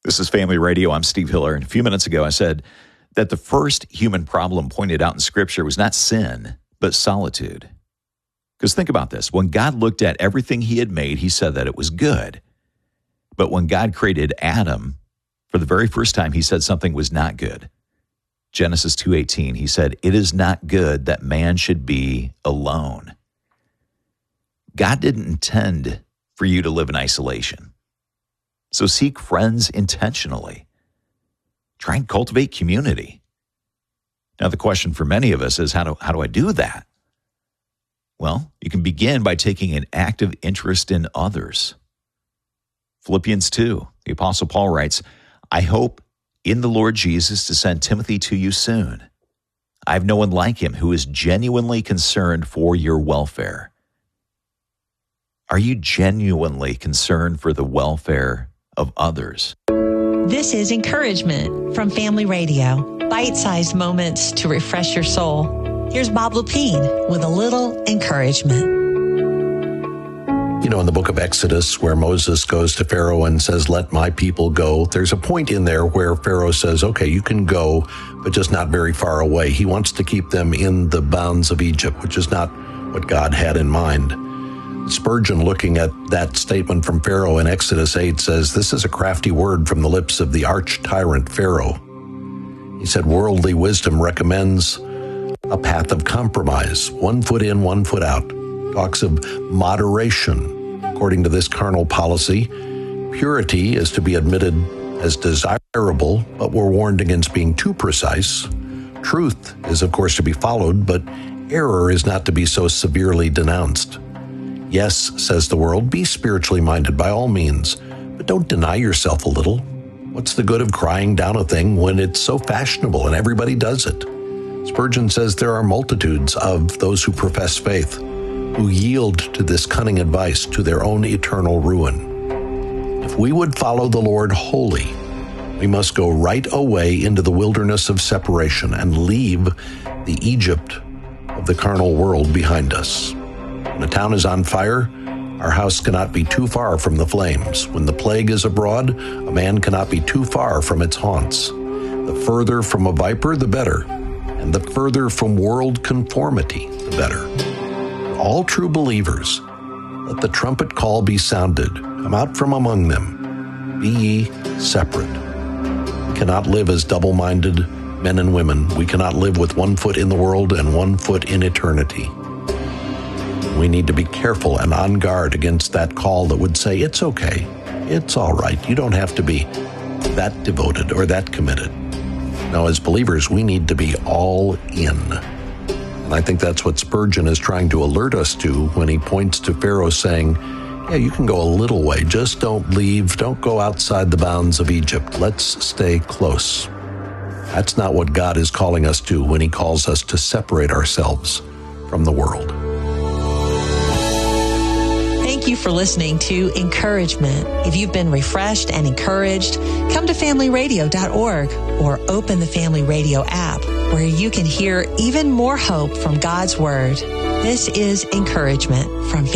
This is Family Radio. I'm Steve Hiller. And a few minutes ago, I said that the first human problem pointed out in Scripture was not sin, but solitude. Because think about this. When God looked at everything he had made, he said that it was good. But when God created Adam, for the very first time, he said something was not good. Genesis 2:18, he said, "It is not good that man should be alone." God didn't intend for you to live in isolation. So seek friends intentionally. Try and cultivate community. Now, the question for many of us is, how do I do that? Well, you can begin by taking an active interest in others. Philippians 2, the Apostle Paul writes, "I hope in the Lord Jesus to send Timothy to you soon. I have no one like him who is genuinely concerned for your welfare." Are you genuinely concerned for the welfare of others? This is encouragement from Family Radio. Bite-sized moments to refresh your soul. Here's Bob Lepine with a little encouragement. You know, in the book of Exodus, where Moses goes to Pharaoh and says, "Let my people go," there's a point in there where Pharaoh says, "Okay, you can go, but just not very far away." He wants to keep them in the bounds of Egypt, which is not what God had in mind. Spurgeon, looking at that statement from Pharaoh in Exodus 8, says, "This is a crafty word from the lips of the arch-tyrant Pharaoh." He said, "Worldly wisdom recommends a path of compromise, 1 foot in, 1 foot out." Talks of moderation. According to this carnal policy, purity is to be admitted as desirable, but we're warned against being too precise. Truth is, of course, to be followed, but error is not to be so severely denounced. Yes, says the world, be spiritually minded by all means, but don't deny yourself a little. What's the good of crying down a thing when it's so fashionable and everybody does it? Spurgeon says there are multitudes of those who profess faith who yield to this cunning advice to their own eternal ruin. If we would follow the Lord wholly, we must go right away into the wilderness of separation and leave the Egypt of the carnal world behind us. When a town is on fire, our house cannot be too far from the flames. When the plague is abroad, a man cannot be too far from its haunts. The further from a viper, the better, and the further from world conformity, the better. All true believers, let the trumpet call be sounded. Come out from among them. Be ye separate. We cannot live as double-minded men and women. We cannot live with 1 foot in the world and 1 foot in eternity. We need to be careful and on guard against that call that would say, "It's okay. It's all right. You don't have to be that devoted or that committed." Now, as believers, we need to be all in. And I think that's what Spurgeon is trying to alert us to when he points to Pharaoh saying, "Yeah, you can go a little way. Just don't leave. Don't go outside the bounds of Egypt. Let's stay close." That's not what God is calling us to when he calls us to separate ourselves from the world. Thank you for listening to Encouragement. If you've been refreshed and encouraged, come to familyradio.org or open the Family Radio app where you can hear even more hope from God's Word. This is Encouragement from